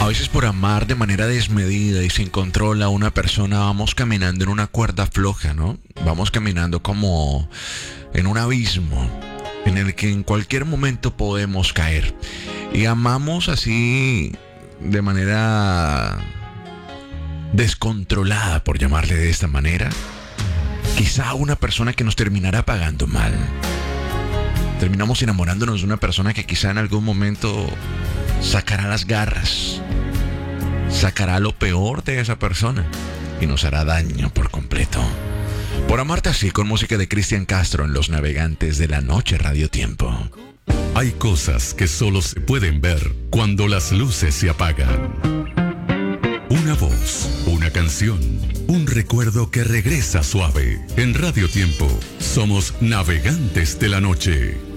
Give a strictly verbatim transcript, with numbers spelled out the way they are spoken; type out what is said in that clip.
A veces por amar de manera desmedida y sin control a una persona vamos caminando en una cuerda floja, ¿no? Vamos caminando como en un abismo en el que en cualquier momento podemos caer. Y amamos así de manera descontrolada, por llamarle de esta manera, quizá a una persona que nos terminará pagando mal. Terminamos enamorándonos de una persona que quizá en algún momento sacará las garras, sacará lo peor de esa persona y nos hará daño por completo. Por amarte así, con música de Cristian Castro en Los Navegantes de la Noche Radio Tiempo. Hay cosas que solo se pueden ver cuando las luces se apagan. Una voz, una canción, un recuerdo que regresa suave. En Radio Tiempo somos Navegantes de la Noche.